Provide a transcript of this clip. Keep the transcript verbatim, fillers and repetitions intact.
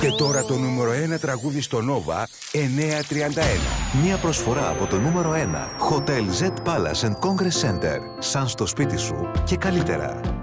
Και τώρα το νούμερο ένα τραγούδι στο Nova εννιακόσια τριάντα ένα. Μια προσφορά από το νούμερο ένα Hotel Z Palace and Congress Center. Σαν στο σπίτι σου και καλύτερα.